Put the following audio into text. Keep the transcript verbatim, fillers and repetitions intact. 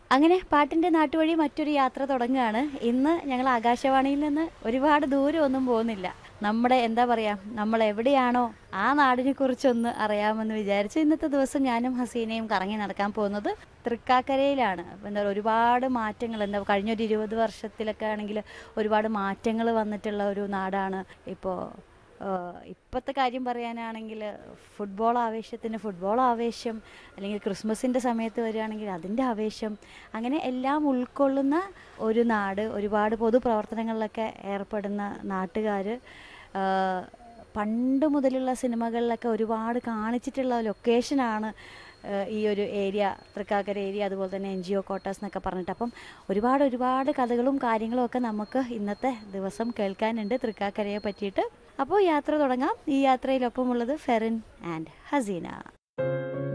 അങ്ങനെ പാട്ടിൻ്റെ നാട്ടുവഴി മറ്റൊരു യാത്ര തുടങ്ങുകയാണ്. ഇന്ന് ഞങ്ങൾ ആകാശവാണിയിൽ നിന്ന് ഒരുപാട് ദൂരം ഒന്നും പോകുന്നില്ല. നമ്മുടെ എന്താ പറയുക, നമ്മൾ എവിടെയാണോ ആ നാടിനെ കുറിച്ചൊന്ന് അറിയാമെന്ന് വിചാരിച്ച് ഇന്നത്തെ ദിവസം ഞാനും ഹസീനയും കറങ്ങി നടക്കാൻ പോകുന്നത് തൃക്കാക്കരയിലാണ്. അപ്പോൾ എന്താ പറയുക, ഒരുപാട് മാറ്റങ്ങൾ, എന്താ കഴിഞ്ഞൊരു ഇരുപത് വർഷത്തിലൊക്കെ ആണെങ്കിൽ ഒരുപാട് മാറ്റങ്ങൾ വന്നിട്ടുള്ള ഒരു നാടാണ്. ഇപ്പോൾ ഇപ്പോഴത്തെ കാര്യം പറയാനാണെങ്കിൽ ഫുട്ബോൾ ആവേശത്തിന് ഫുട്ബോൾ ആവേശം, അല്ലെങ്കിൽ ക്രിസ്മസിൻ്റെ സമയത്ത് വരികയാണെങ്കിൽ അതിൻ്റെ ആവേശം, അങ്ങനെ എല്ലാം ഉൾക്കൊള്ളുന്ന ഒരു നാട്. ഒരുപാട് പൊതുപ്രവർത്തനങ്ങളിലൊക്കെ ഏർപ്പെടുന്ന നാട്ടുകാർ, പണ്ട് മുതലുള്ള സിനിമകളിലൊക്കെ ഒരുപാട് കാണിച്ചിട്ടുള്ള ലൊക്കേഷനാണ് ഈ ഒരു ഏരിയ, തൃക്കാക്കര ഏരിയ, അതുപോലെ തന്നെ എൻ ജി ഒ ക്വാർട്ടേഴ്സ് എന്നൊക്കെ പറഞ്ഞിട്ട്. അപ്പം ഒരുപാട് ഒരുപാട് കഥകളും കാര്യങ്ങളും ഒക്കെ നമുക്ക് ഇന്നത്തെ ദിവസം കേൾക്കാനുണ്ട് തൃക്കാക്കരയെ പറ്റിയിട്ട്. അപ്പോൾ യാത്ര തുടങ്ങാം. ഈ യാത്രയിലൊപ്പമുള്ളത് ഫെറിൻ ആൻഡ് ഹസീന.